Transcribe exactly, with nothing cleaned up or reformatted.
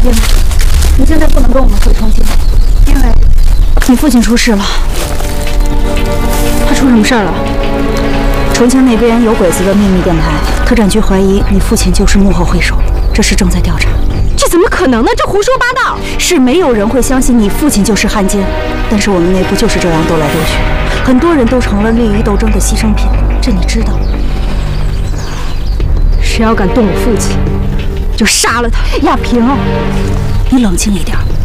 爹妈，你现在不能跟我们回重庆，因为你父亲出事了。他出什么事儿了？重庆那边有鬼子的秘密电台，特战局怀疑你父亲就是幕后黑手，这事正在调查。 这怎么可能呢？这胡说八道！ 是没有人会相信你父亲就是汉奸，但是我们内部就是这样斗来斗去，很多人都成了利益斗争的牺牲品，这你知道。 谁要敢动我父亲，就杀了他。 亚萍，你冷静一点。